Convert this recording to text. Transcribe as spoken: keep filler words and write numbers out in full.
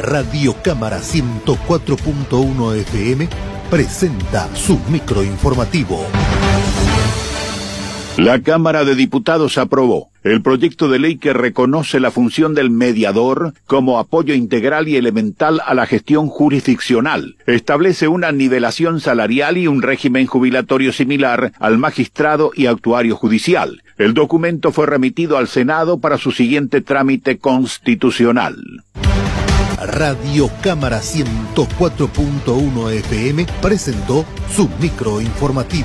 Radio Cámara ciento cuatro punto uno F M presenta su microinformativo. La Cámara de Diputados aprobó el proyecto de ley que reconoce la función del mediador como apoyo integral y elemental a la gestión jurisdiccional. Establece una nivelación salarial y un régimen jubilatorio similar al magistrado y actuario judicial. El documento fue remitido al Senado para su siguiente trámite constitucional. Radio Cámara ciento cuatro punto uno F M presentó su microinformativo.